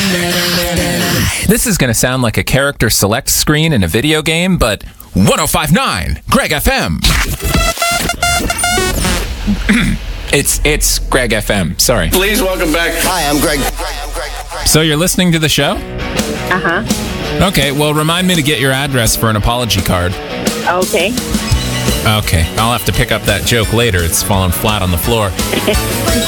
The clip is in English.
This is going to sound like a character select screen in a video game, but 105.9 Greg FM. It's Greg FM. Sorry. Please welcome back. Hi, I'm Greg. So you're listening to the show? Uh-huh. Okay, well, remind me to get your address for an apology card. Okay. Okay, I'll have to pick up that joke later. It's fallen flat on the floor.